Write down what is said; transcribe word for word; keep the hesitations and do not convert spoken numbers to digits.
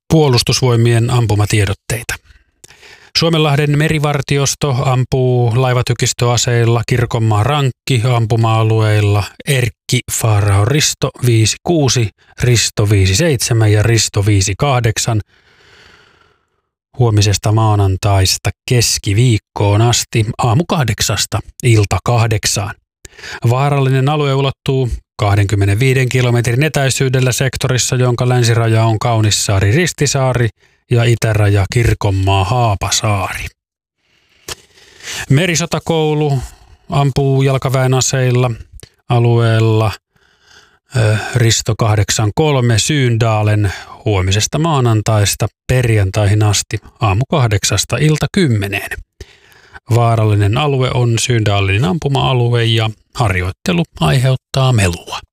Puolustusvoimien ampumatiedotteita. Suomenlahden merivartiosto ampuu laivatykistöaseilla Kirkonmaan Rankki ampuma-alueilla Erkki Faarao Risto viisikymmentäkuusi, Risto viisikymmentäseitsemän ja Risto viisikymmentäkahdeksan huomisesta maanantaista keskiviikkoon asti aamu kahdeksasta ilta kahdeksaan. Vaarallinen alue ulottuu kaksikymmentäviisi kilometrin etäisyydellä sektorissa, jonka länsiraja on Kaunissaari-Ristisaari ja itäraja Kirkonmaa Haapasaari. Merisotakoulu ampuu jalkaväen aseilla alueella Risto kahdeksankymmentäkolme Syyndalen huomisesta maanantaista perjantaihin asti aamu kahdeksasta ilta kymmeneen. Vaarallinen alue on Syyndalin ampuma-alue ja harjoittelu aiheuttaa melua.